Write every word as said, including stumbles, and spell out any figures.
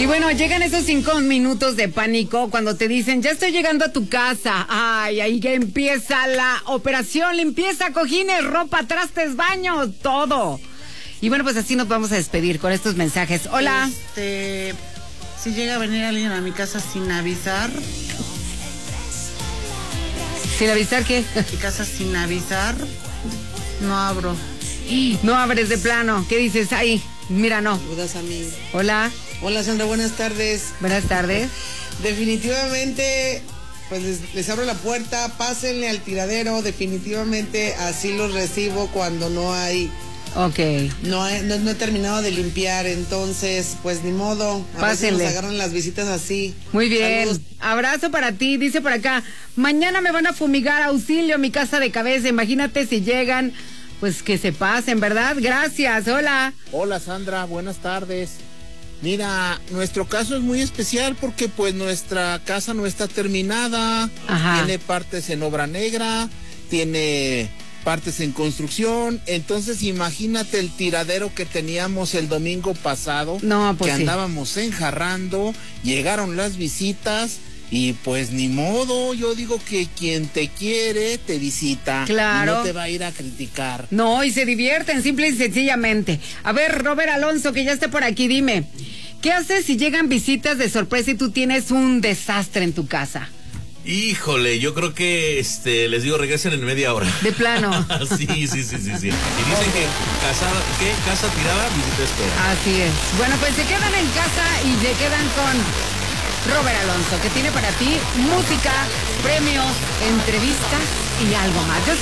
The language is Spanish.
Y bueno, llegan esos cinco minutos de pánico cuando te dicen, ya estoy llegando a tu casa. Ay, ahí ya empieza la operación, limpieza, cojines, ropa, trastes, baños, todo. Y bueno, pues así nos vamos a despedir con estos mensajes. Hola. Este, si llega a venir alguien a mi casa sin avisar. ¿Sin avisar qué? Mi casa sin avisar, no abro. No abres de plano. ¿Qué dices? Ahí, mira, no. Saludas a mí. Hola. Hola, Sandra, buenas tardes. Buenas tardes. Definitivamente, pues les, les abro la puerta, pásenle al tiradero. Definitivamente así los recibo cuando no hay. Ok. No he, no, no he terminado de limpiar, entonces, pues ni modo. A Pásenle. veces nos agarran las visitas así. Muy bien. Saludos. Abrazo para ti. Dice por acá, mañana me van a fumigar, auxilio, mi casa de cabeza. Imagínate si llegan, pues que se pasen, ¿verdad? Gracias. Hola. Hola, Sandra, buenas tardes. Mira, nuestro caso es muy especial porque pues nuestra casa no está terminada. Ajá. Tiene partes en obra negra, tiene partes en construcción. Entonces imagínate el tiradero que teníamos el domingo pasado. No, pues que sí. andábamos enjarrando, llegaron las visitas y pues ni modo. Yo digo que quien te quiere te visita. Claro. Y no te va a ir a criticar. No, y se divierten simple y sencillamente. A ver, Robert Alonso, que ya esté por aquí, dime, ¿qué haces si llegan visitas de sorpresa y tú tienes un desastre en tu casa? Híjole, yo creo que este les digo regresen en media hora. De plano. sí, sí, sí, sí, sí. Y dicen que casa, ¿qué? Casa tirada, visita espera. Así es. Bueno, pues se quedan en casa y se quedan con Robert Alonso, que tiene para ti música, premios, entrevistas y algo más. Yo